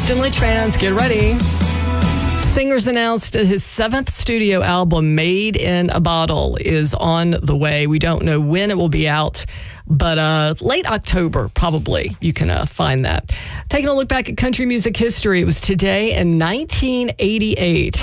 Austin Leach fans, get ready. Singer's announced his 7th studio album, Made in a Bottle, is on the way. We don't know when it will be out, but late October, probably, you can find that. Taking a look back at country music history, it was today in 1988